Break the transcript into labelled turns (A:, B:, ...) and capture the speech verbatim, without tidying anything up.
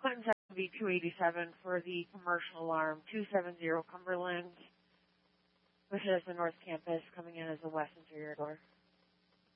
A: Clinton seven B two eighty-seven for the commercial alarm, two seven zero Cumberland, which is the north campus, coming in as the west interior door.